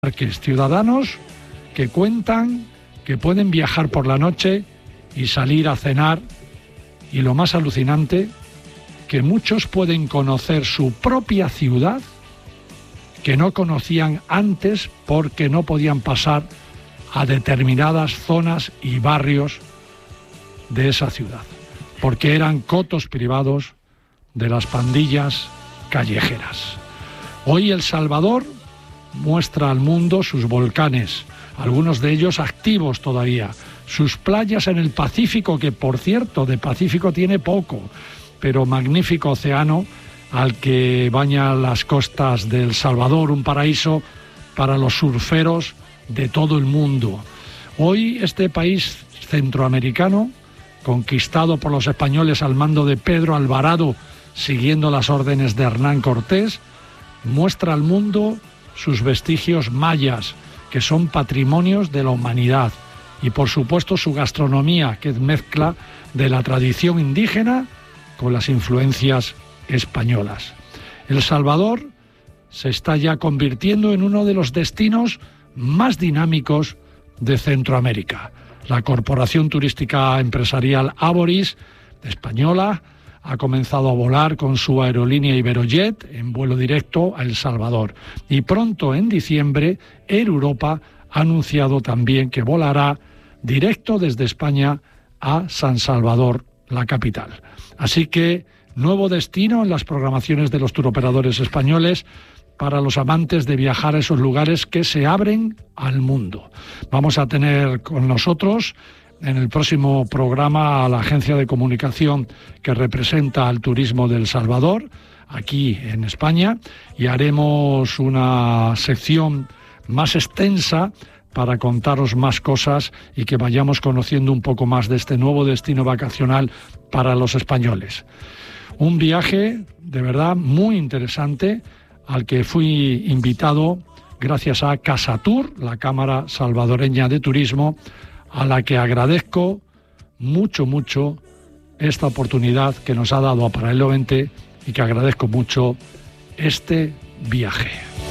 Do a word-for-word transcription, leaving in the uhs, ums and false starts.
parques, ciudadanos que cuentan que pueden viajar por la noche y salir a cenar, y lo más alucinante, que muchos pueden conocer su propia ciudad que no conocían antes porque no podían pasar a determinadas zonas y barrios de esa ciudad, porque eran cotos privados de las pandillas callejeras. Hoy El Salvador muestra al mundo sus volcanes, algunos de ellos activos todavía, sus playas en el Pacífico, que por cierto de Pacífico tiene poco, pero magnífico océano al que baña las costas de El Salvador, un paraíso para los surferos de todo el mundo. Hoy este país centroamericano, conquistado por los españoles al mando de Pedro Alvarado, siguiendo las órdenes de Hernán Cortés, muestra al mundo sus vestigios mayas, que son patrimonios de la humanidad, y por supuesto su gastronomía, que es mezcla de la tradición indígena con las influencias españolas. El Salvador se está ya convirtiendo en uno de los destinos más dinámicos de Centroamérica. La Corporación Turística Empresarial Ávoris, española, ha comenzado a volar con su aerolínea Iberojet en vuelo directo a El Salvador. Y pronto, en diciembre, Air Europa ha anunciado también que volará directo desde España a San Salvador, la capital. Así que, nuevo destino en las programaciones de los turoperadores españoles para los amantes de viajar a esos lugares que se abren al mundo. Vamos a tener con nosotros en el próximo programa a la agencia de comunicación que representa al turismo de El Salvador, aquí en España, y haremos una sección más extensa para contaros más cosas y que vayamos conociendo un poco más de este nuevo destino vacacional para los españoles. Un viaje de verdad muy interesante al que fui invitado gracias a Casatur, la Cámara Salvadoreña de Turismo, a la que agradezco mucho, mucho esta oportunidad que nos ha dado a Paralelo veinte y que agradezco mucho este viaje.